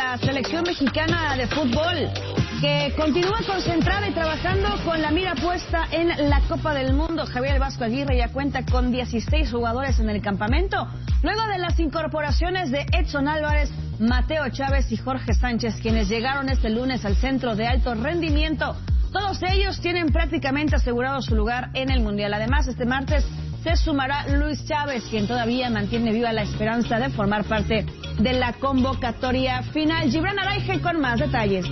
la selección mexicana de fútbol, que continúa concentrada y trabajando con la mira puesta en la Copa del Mundo. Javier El Vasco Aguirre ya cuenta con 16 jugadores en el campamento, luego de las incorporaciones de Edson Álvarez, Mateo Chávez y Jorge Sánchez, quienes llegaron este lunes al centro de alto rendimiento. Todos ellos tienen prácticamente asegurado su lugar en el Mundial. Además, este martes se sumará Luis Chávez, quien todavía mantiene viva la esperanza de formar parte de la convocatoria final. Gibran Araige con más detalles.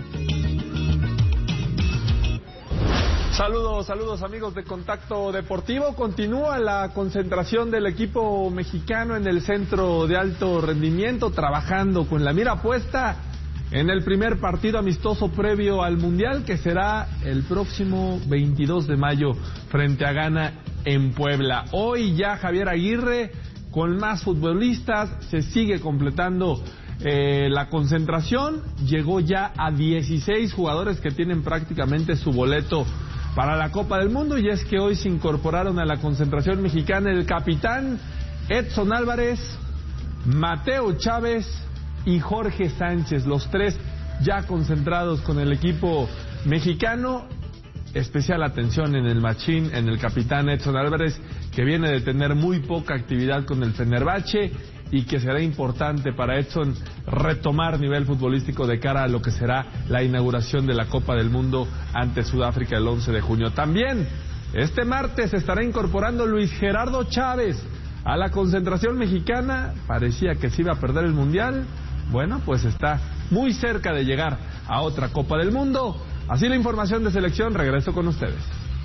Saludos amigos de Contacto Deportivo. Continúa la concentración del equipo mexicano en el centro de alto rendimiento, trabajando con la mira puesta en el primer partido amistoso previo al Mundial, que será el próximo 22 de mayo frente a Ghana en Puebla. Hoy ya Javier Aguirre con más futbolistas, se sigue completando la concentración, llegó ya a 16 jugadores que tienen prácticamente su boleto para la Copa del Mundo, y es que hoy se incorporaron a la concentración mexicana el capitán Edson Álvarez, Mateo Chávez y Jorge Sánchez, los tres ya concentrados con el equipo mexicano. Especial atención en el machín, en el capitán Edson Álvarez, que viene de tener muy poca actividad con el Fenerbahce y que será importante para Edson retomar nivel futbolístico de cara a lo que será la inauguración de la Copa del Mundo ante Sudáfrica el 11 de junio. También este martes estará incorporando Luis Gerardo Chávez a la concentración mexicana. Parecía que se iba a perder el Mundial. Bueno, pues está muy cerca de llegar a otra Copa del Mundo. Así la información de selección, regreso con ustedes.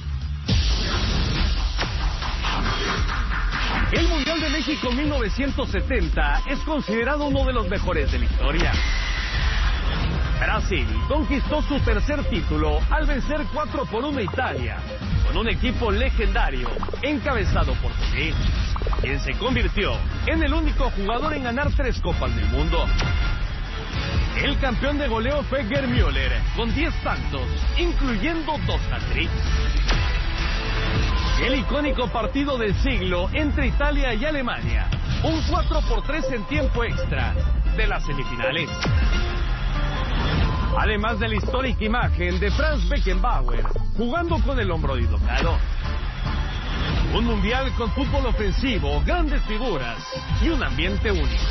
El Mundial de México 1970 es considerado uno de los mejores de la historia. Brasil conquistó su tercer título al vencer 4-1 a Italia, con un equipo legendario encabezado por Pelé, quien se convirtió en el único jugador en ganar 3 Copas del Mundo. El campeón de goleo fue Gerd Müller, con 10 tantos, incluyendo 2 hat-tricks. El icónico partido del siglo entre Italia y Alemania, un 4-3 en tiempo extra de las semifinales. Además de la histórica imagen de Franz Beckenbauer jugando con el hombro dislocado. Un mundial con fútbol ofensivo, grandes figuras y un ambiente único.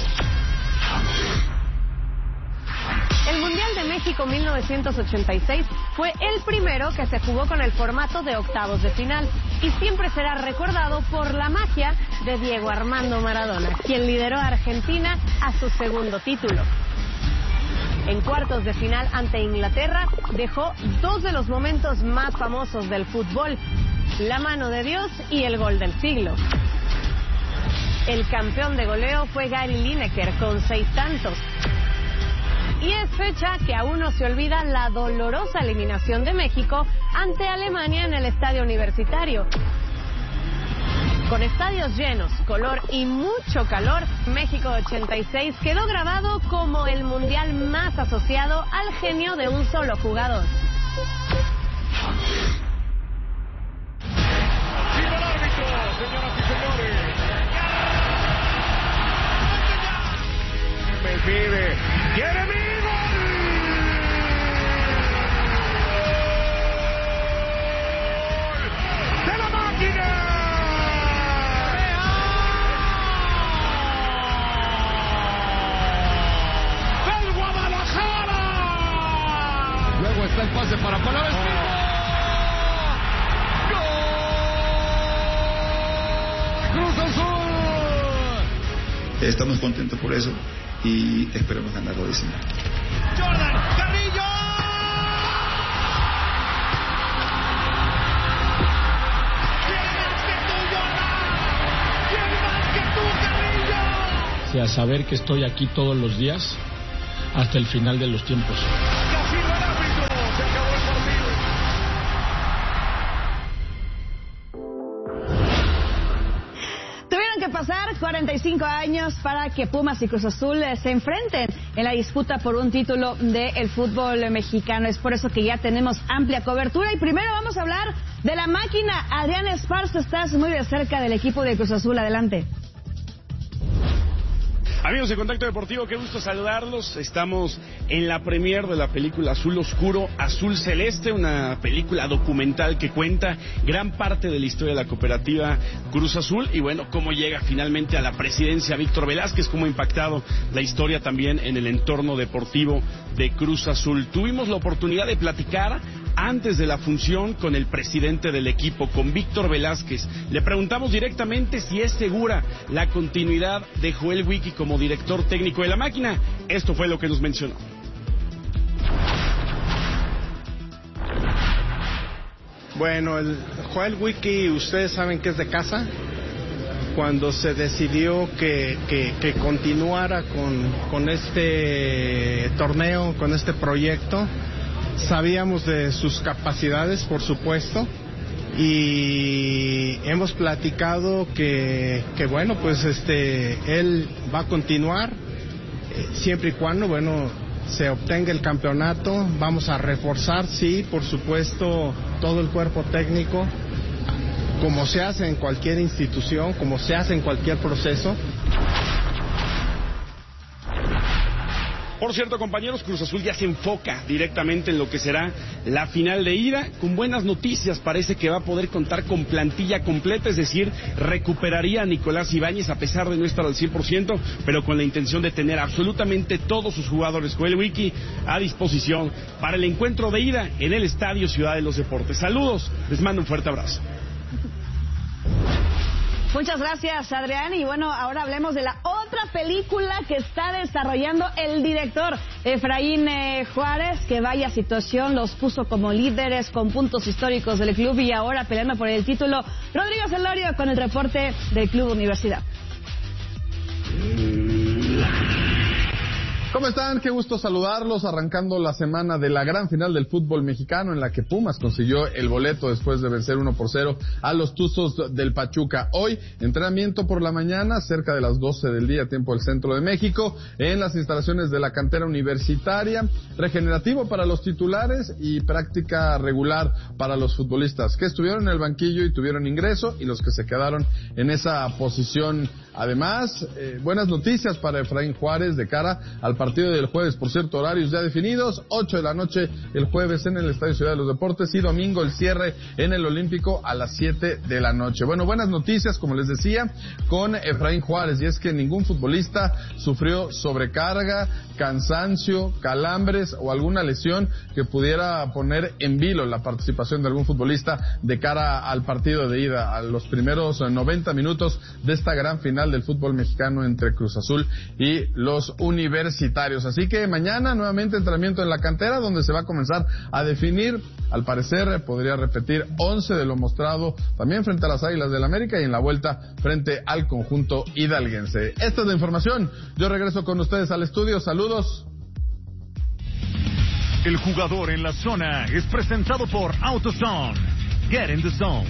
El Mundial de México 1986 fue el primero que se jugó con el formato de octavos de final y siempre será recordado por la magia de Diego Armando Maradona, quien lideró a Argentina a su segundo título. En cuartos de final ante Inglaterra dejó 2 de los momentos más famosos del fútbol: la mano de Dios y el gol del siglo. El campeón de goleo fue Gary Lineker con 6 tantos. Y es fecha que aún no se olvida la dolorosa eliminación de México ante Alemania en el Estadio Universitario. Con estadios llenos, color y mucho calor, México 86 quedó grabado como el mundial más asociado al genio de un solo jugador. ¡Viva el árbitro, señoras y señores! ¡Me pide! ¡Quiere mi gol! ¡De la máquina! ¡Del Guadalajara! Luego está el pase para Palabras. ¡Gol! ¡Cruz Azul! Estamos contentos por eso y esperamos ganarlo de cima. Jordan Carrillo. ¿Quién más que tú, Jordan? ¿Quién más que tú, Carrillo? Y a saber que estoy aquí todos los días hasta el final de los tiempos. Casi el árbitro, se acabó el partido. 45 años para que Pumas y Cruz Azul se enfrenten en la disputa por un título del fútbol mexicano. Es por eso que ya tenemos amplia cobertura. Y primero vamos a hablar de la máquina. Adrián Esparza, estás muy de cerca del equipo de Cruz Azul. Adelante. Amigos de Contacto Deportivo, qué gusto saludarlos. Estamos en la premier de la película Azul Oscuro, Azul Celeste, una película documental que cuenta gran parte de la historia de la cooperativa Cruz Azul y bueno, cómo llega finalmente a la presidencia Víctor Velázquez, cómo ha impactado la historia también en el entorno deportivo de Cruz Azul. Tuvimos la oportunidad de platicar antes de la función con el presidente del equipo, con Víctor Velázquez. Le preguntamos directamente si es segura la continuidad de Joel Wiki como director técnico de la máquina. Esto fue lo que nos mencionó. Bueno, el Joel Wiki, ustedes saben que es de casa. Cuando se decidió que continuara con este torneo, con este proyecto, sabíamos de sus capacidades, por supuesto, y hemos platicado que bueno, pues él va a continuar siempre y cuando, bueno, se obtenga el campeonato. Vamos a reforzar, sí, por supuesto, todo el cuerpo técnico, como se hace en cualquier institución, como se hace en cualquier proceso. Por cierto, compañeros, Cruz Azul ya se enfoca directamente en lo que será la final de ida. Con buenas noticias, parece que va a poder contar con plantilla completa, es decir, recuperaría a Nicolás Ibáñez a pesar de no estar al 100%, pero con la intención de tener absolutamente todos sus jugadores, Joel Wiki, a disposición para el encuentro de ida en el Estadio Ciudad de los Deportes. Saludos, les mando un fuerte abrazo. Muchas gracias, Adrián. Y bueno, ahora hablemos de la otra película que está desarrollando el director Efraín Juárez, que vaya situación, los puso como líderes con puntos históricos del club y ahora peleando por el título. Rodrigo Celorio con el reporte del Club Universidad. ¿Cómo están? Qué gusto saludarlos, arrancando la semana de la gran final del fútbol mexicano en la que Pumas consiguió el boleto después de vencer 1-0 a los Tuzos del Pachuca. Hoy, entrenamiento por la mañana, cerca de las 12 del día, tiempo del centro de México, en las instalaciones de la cantera universitaria, regenerativo para los titulares y práctica regular para los futbolistas que estuvieron en el banquillo y tuvieron ingreso y los que se quedaron en esa posición. Además, buenas noticias para Efraín Juárez de cara al partido del jueves. Por cierto, horarios ya definidos, 8 de la noche el jueves en el Estadio Ciudad de los Deportes y domingo el cierre en el Olímpico a las 7 de la noche. Bueno, buenas noticias, como les decía, con Efraín Juárez, y es que ningún futbolista sufrió sobrecarga, cansancio, calambres o alguna lesión que pudiera poner en vilo la participación de algún futbolista de cara al partido de ida, a los primeros 90 minutos de esta gran final del fútbol mexicano entre Cruz Azul y los universitarios. Así que mañana nuevamente entrenamiento en la cantera, donde se va a comenzar a definir, al parecer podría repetir 11 de lo mostrado también frente a las Águilas del América y en la vuelta frente al conjunto hidalguense. Esta es la información. Yo regreso con ustedes al estudio. Saludos. El jugador en la zona es presentado por AutoZone. Get in the zone.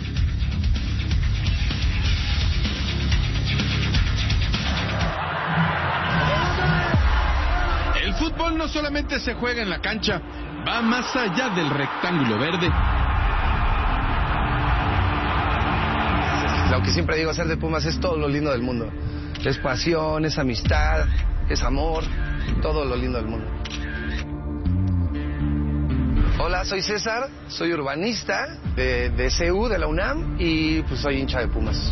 El fútbol no solamente se juega en la cancha, va más allá del rectángulo verde. Lo que siempre digo, hacer de Pumas es todo lo lindo del mundo. Es pasión, es amistad, es amor, todo lo lindo del mundo. Hola, soy César, soy urbanista de CU, de la UNAM, y pues soy hincha de Pumas.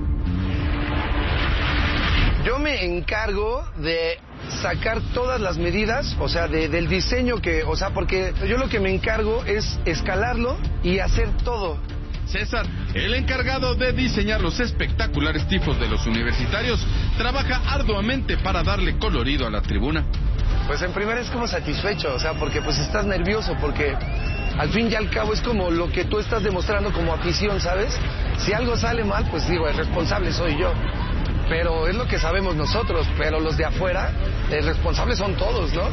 Yo me encargo de sacar todas las medidas, o sea, del diseño porque yo lo que me encargo es escalarlo y hacer todo. César, el encargado de diseñar los espectaculares tifos de los universitarios, trabaja arduamente para darle colorido a la tribuna. Pues en primera es como satisfecho, o sea, porque pues estás nervioso, porque al fin y al cabo es como lo que tú estás demostrando como afición, ¿sabes? Si algo sale mal, pues digo, el responsable soy yo. Pero es lo que sabemos nosotros, pero los de afuera, el responsable son todos, ¿no?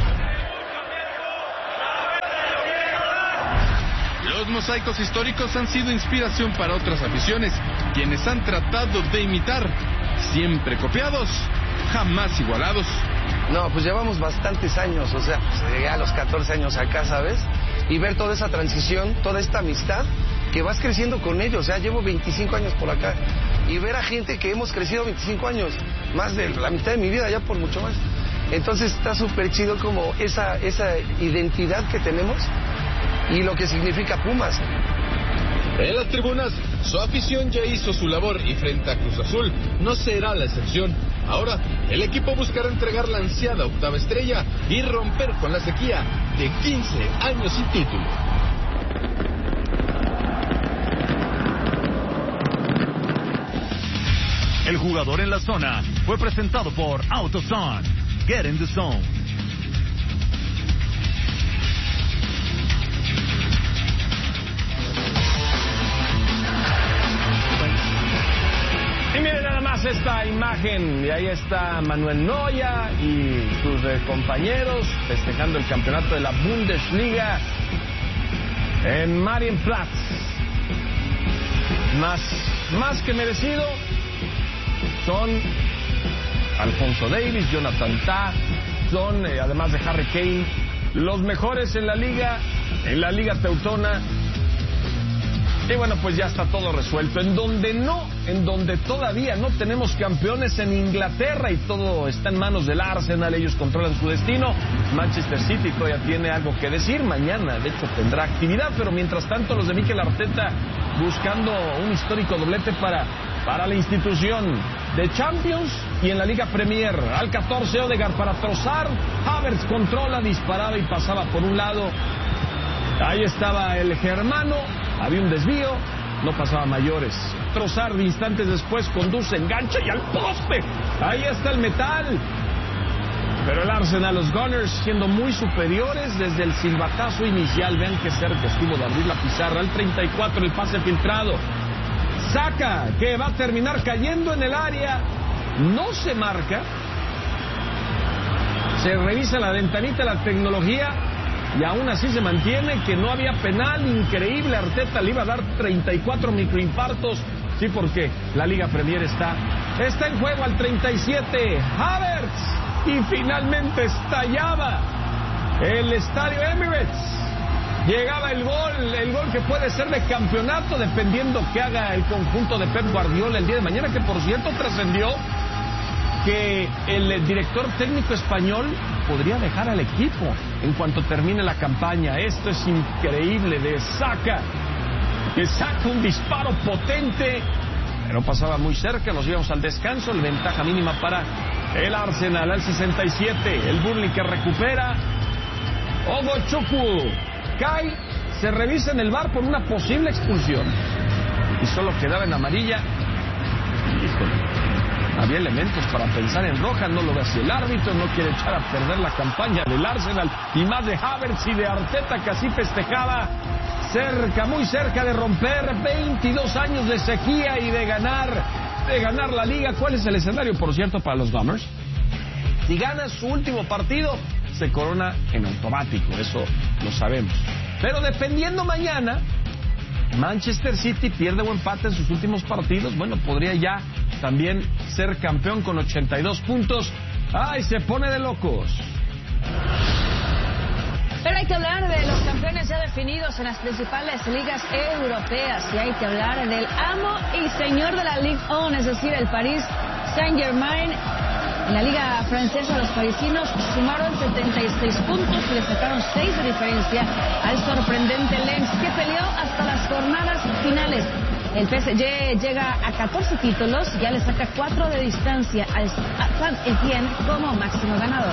Los mosaicos históricos han sido inspiración para otras aficiones, quienes han tratado de imitar, siempre copiados, jamás igualados. No, pues llevamos bastantes años, o sea, pues llegué a los 14 años acá, ¿sabes? Y ver toda esa transición, toda esta amistad, que vas creciendo con ellos, o sea, llevo 25 años por acá. y ver a gente que hemos crecido 25 años, más de la mitad de mi vida, ya por mucho más. Entonces está súper chido como esa identidad que tenemos y lo que significa Pumas. En las tribunas, su afición ya hizo su labor y frente a Cruz Azul no será la excepción. Ahora, el equipo buscará entregar la ansiada octava estrella y romper con la sequía de 15 años sin título. El jugador en la zona fue presentado por AutoZone. Get in the zone. Y miren nada más esta imagen, y ahí está Manuel Neuer y sus compañeros festejando el campeonato de la Bundesliga en Marienplatz. Más que merecido son Alfonso Davies, Jonathan Tah, son además de Harry Kane, los mejores en la liga teutona. Y bueno, pues ya está todo resuelto. En donde todavía no tenemos campeones, en Inglaterra, y todo está en manos del Arsenal, ellos controlan su destino. Manchester City todavía tiene algo que decir, mañana de hecho tendrá actividad, pero mientras tanto los de Mikel Arteta buscando un histórico doblete para la institución de Champions y en la Liga Premier. Al 14 Odegaard para Trossard, Havertz controla, disparaba y pasaba por un lado. Ahí estaba el germano, había un desvío, no pasaba mayores. Trossard instantes después conduce, engancha y al poste. Ahí está el metal. Pero el Arsenal, los Gunners, siendo muy superiores desde el silbatazo inicial. Vean qué cerca estuvo de abrir la pizarra. Al 34 el pase filtrado. Saka, que va a terminar cayendo en el área. No se marca. Se revisa la ventanita, la tecnología, y aún así se mantiene que no había penal. Increíble, Arteta le iba a dar 34 microinfartos. Sí, porque la Liga Premier está en juego. Al 37, Havertz, y finalmente estallaba el estadio Emirates. Llegaba el gol que puede ser de campeonato dependiendo que haga el conjunto de Pep Guardiola el día de mañana, que por cierto trascendió que el director técnico español podría dejar al equipo en cuanto termine la campaña. Esto es increíble de Saka, que saca un disparo potente, pero pasaba muy cerca. Nos íbamos al descanso, la ventaja mínima para el Arsenal. Al 67, el Burnley que recupera. Ogochukwu cae, se revisa en el VAR por una posible expulsión y solo quedaba en amarilla. Híjole, había elementos para pensar en roja, no lo ve así el árbitro, no quiere echar a perder la campaña del Arsenal, y más de Havertz y de Arteta, que así festejaba, muy cerca de romper 22 años de sequía y de ganar la liga. ¿Cuál es el escenario, por cierto, para los Gunners? Si gana su último partido, se corona en automático, eso lo sabemos. Pero dependiendo mañana, Manchester City pierde o empate en sus últimos partidos, bueno, podría ya también ser campeón con 82 puntos. ¡Ay, se pone de locos! Pero hay que hablar de los campeones ya definidos en las principales ligas europeas, y hay que hablar del amo y señor de la Ligue 1, es decir, el Paris Saint-Germain. En la liga francesa, los parisinos sumaron 76 puntos y le sacaron 6 de diferencia al sorprendente Lens, que peleó hasta las jornadas finales. El PSG llega a 14 títulos, ya le saca 4 de distancia al Saint-Étienne como máximo ganador.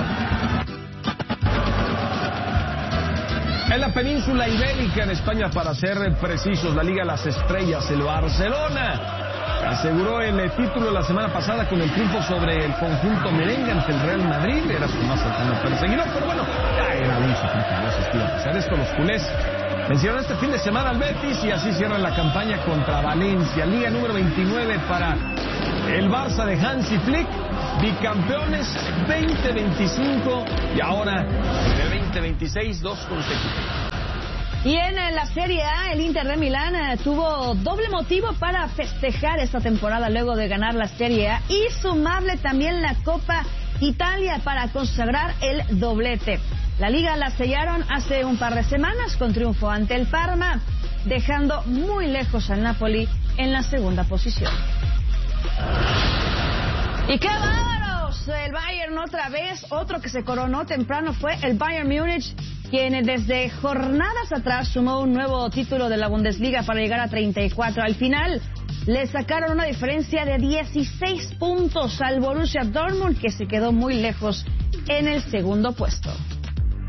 En la península ibérica, en España para ser precisos, la Liga de las Estrellas, el Barcelona aseguró el título la semana pasada con el triunfo sobre el conjunto merengue ante el Real Madrid. Era su más cercano perseguidor, pero bueno, ya era un complicado esto iba a pasar. Esto los culés vencieron este fin de semana al Betis y así cierran la campaña contra Valencia. Liga número 29 para el Barça de Hansi Flick, bicampeones 2025 y ahora en el 2026 2 consecutivos. Y en la Serie A, el Inter de Milán tuvo doble motivo para festejar esta temporada luego de ganar la Serie A y sumarle también la Copa Italia para consagrar el doblete. La Liga la sellaron hace un par de semanas con triunfo ante el Parma, dejando muy lejos al Napoli en la segunda posición. Y qué bárbaros, el Bayern otra vez. Otro que se coronó temprano fue el Bayern Múnich, quien desde jornadas atrás sumó un nuevo título de la Bundesliga para llegar a 34. Al final le sacaron una diferencia de 16 puntos al Borussia Dortmund, que se quedó muy lejos en el segundo puesto.